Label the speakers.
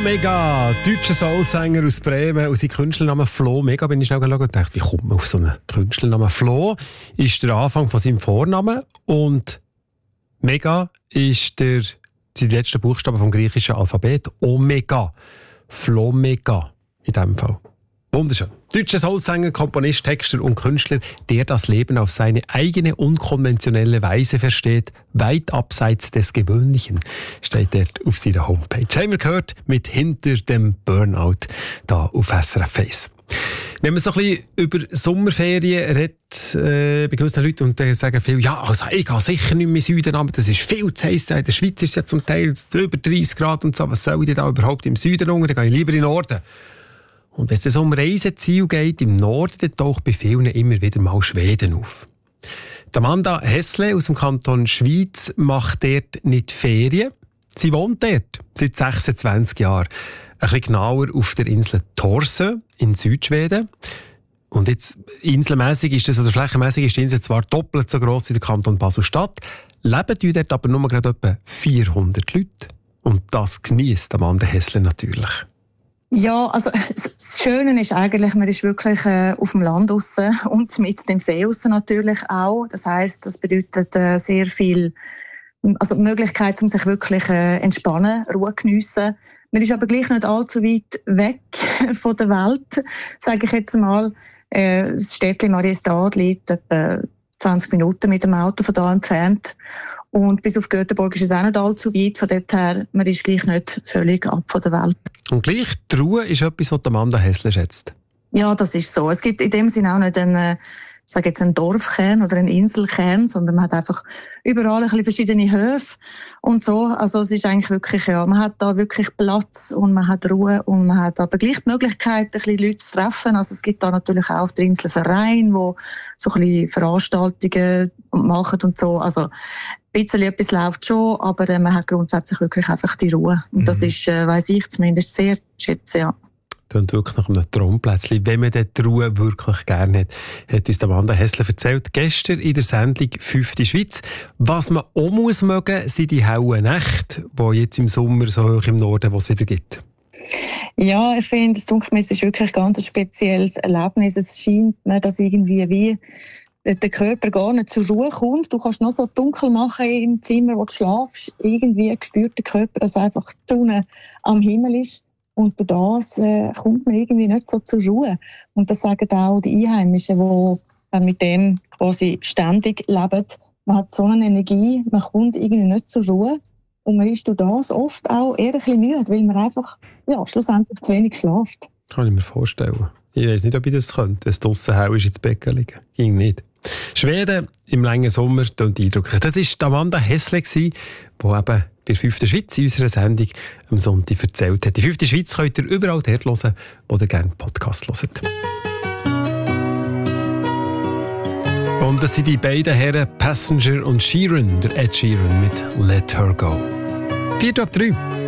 Speaker 1: Mega, deutscher Soulsänger aus Bremen und sein Künstlernamen Flo Mega. Bin ich schnell geschaut und dachte, wie kommt man auf so einen Künstlernamen? Flo ist der Anfang von seinem Vornamen und Mega ist die letzten Buchstaben vom griechischen Alphabet. Omega. Flo Mega in diesem Fall. Wunderschön. Deutscher Soulsänger, Komponist, Texter und Künstler, der das Leben auf seine eigene unkonventionelle Weise versteht, weit abseits des Gewöhnlichen, steht dort auf seiner Homepage. Haben wir gehört mit «Hinter dem Burnout» da auf SRF 1. Wenn man so ein bisschen über Sommerferien redet, bei gewissen Leuten, und dann sagen viele, ja, also ich gehe sicher nicht mehr in den Süden, aber das ist viel zu heiß. In der Schweiz ist es ja zum Teil über 30 Grad und so. Was soll ich denn da überhaupt im Süden unter? Dann gehe ich lieber in den Norden. Und wenn es um Reiseziel geht im Norden, dann taucht bei vielen immer wieder mal Schweden auf. Die Amanda Hessle aus dem Kanton Schwyz macht dort nicht Ferien. Sie wohnt dort seit 26 Jahren. Ein bisschen genauer auf der Insel Torsö in Südschweden. Und jetzt inselmässig ist das, oder flächenmässig ist die Insel zwar doppelt so gross wie der Kanton Basel-Stadt, leben dort aber nur gerade etwa 400 Leute. Und das genießt Amanda Hessle natürlich.
Speaker 2: Ja, also das Schöne ist eigentlich, man ist wirklich auf dem Land draussen und mit dem See draussen natürlich auch. Das heisst, das bedeutet sehr viel, also die Möglichkeit, um sich wirklich entspannen, Ruhe geniessen. Man ist aber gleich nicht allzu weit weg von der Welt, sage ich jetzt mal. Das Städtchen Mariestad liegt etwa 20 Minuten mit dem Auto von da entfernt. Und bis auf Göteborg ist es auch nicht allzu weit. Von dort her, man ist gleich nicht völlig ab von der Welt.
Speaker 1: Und gleich die Ruhe ist etwas, was Amanda Hessle schätzt.
Speaker 2: Ja, das ist so. Es gibt in dem Sinne auch nicht einen Dorfkern oder einen Inselkern, sondern man hat einfach überall ein bisschen verschiedene Höfe und so. Also es ist eigentlich wirklich, ja, man hat da wirklich Platz und man hat Ruhe und man hat aber gleich die Möglichkeit, ein bisschen Leute zu treffen. Also es gibt da natürlich auch auf der Insel Vereine, wo so ein bisschen Veranstaltungen machen und so. Also ein bisschen etwas läuft schon, aber man hat grundsätzlich wirklich einfach die Ruhe. Und das ist, weiss ich zumindest, sehr schätze, ja.
Speaker 1: Und wirklich nach einem Traumplätzchen, wenn man die Ruhe wirklich gerne hat, hat uns Amanda Hessle erzählt, gestern in der Sendung «5. Schweiz». Was man auch muss mögen, sind die hellen Nächte, die jetzt im Sommer so hoch im Norden, was es wieder gibt.
Speaker 2: Ja, ich finde, das Dunkelmess ist wirklich ein ganz spezielles Erlebnis. Es scheint mir, dass irgendwie wie der Körper gar nicht zur Ruhe kommt. Du kannst noch so dunkel machen im Zimmer, wo du schlafst. Irgendwie spürt der Körper, dass einfach die Sonne am Himmel ist. Und durch das kommt man irgendwie nicht so zur Ruhe. Und das sagen auch die Einheimischen, die mit dem quasi ständig leben. Man hat so eine Energie, man kommt irgendwie nicht zur Ruhe. Und man ist durch das oft auch eher ein bisschen müde, weil man einfach schlussendlich zu wenig schläft.
Speaker 1: Kann ich mir vorstellen. Ich weiss nicht, ob ich das könnte, wenn es draussen hell ist, ins Bett liegen. Ging nicht. Schweden im langen Sommer klingt eindrücklich. Das war Amanda Hessle, die eben bei 5. Schweiz in unserer Sendung am Sonntag erzählt hat. Die 5. Schweiz könnt ihr überall dort hören, wo ihr gerne Podcast hört. Und das sind die beiden Herren Passenger und Sheeran, der Ed Sheeran mit «Let Her Go». 4:03.